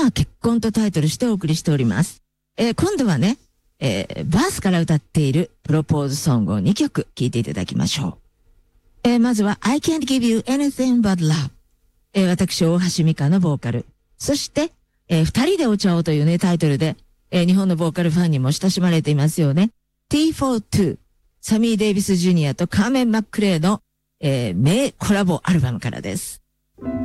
は結婚とタイトルしてお送りしております。今度はね、バースから歌っているプロポーズソングを2曲聴いていただきましょう。まずは I Can't Give You Anything But Love。私、大橋美香のボーカル。そして、二人でお茶をというね、タイトルで、日本のボーカルファンにも親しまれていますよね。T42、サミー・デイビス・ジュニアとカーメン・マックレイの、名コラボアルバムからです。